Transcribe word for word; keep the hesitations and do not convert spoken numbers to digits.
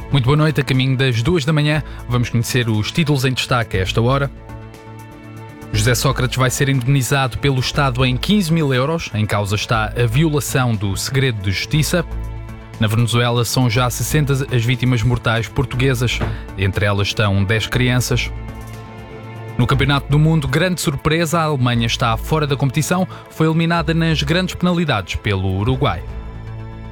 Muito boa noite, a caminho das duas da manhã. Vamos conhecer os títulos em destaque a esta hora. José Sócrates vai ser indemnizado pelo Estado em quinze mil euros. Em causa está a violação do segredo de justiça. Na Venezuela são já sessenta as vítimas mortais portuguesas. Entre elas estão dez crianças. No Campeonato do Mundo, grande surpresa, a Alemanha está fora da competição. Foi eliminada nas grandes penalidades pelo Uruguai.